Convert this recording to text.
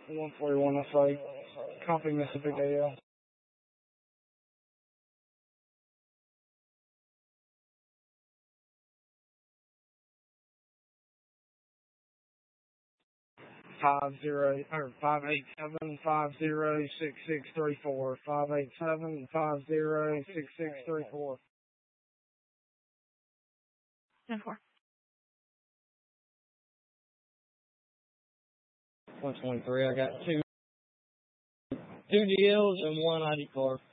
141, I say. Copy, Mississippi AL. Five 587-50-6634. 587-50-6634. 10-4. 123. I got two DLs and one ID card.